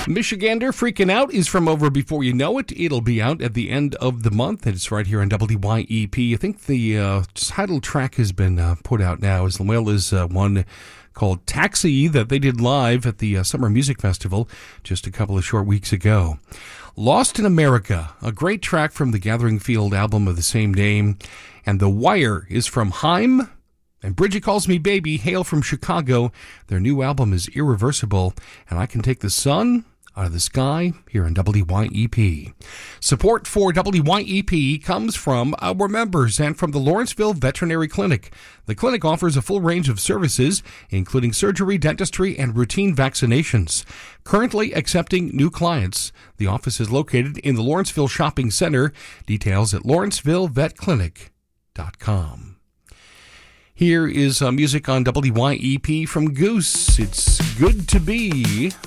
Michigander Freaking Out is from Over Before You Know It. It'll be out at the end of the month, and it's right here on WYEP. I think the title track has been put out now, as well as one called Taxi that they did live at the Summer Music Festival just a couple of short weeks ago. Lost in America, a great track from the Gathering Field album of the same name. And The Wire is from Haim. And Bridget Calls Me Baby hail from Chicago. Their new album is Irreversible. And I Can Take the Sun Out of the Sky here on WYEP. Support for WYEP comes from our members and from the Lawrenceville Veterinary Clinic. The clinic offers a full range of services, including surgery, dentistry, and routine vaccinations. Currently accepting new clients. The office is located in the Lawrenceville Shopping Center. Details at lawrencevillevetclinic.com. Here is music on WYEP from Goose. It's Good to Be.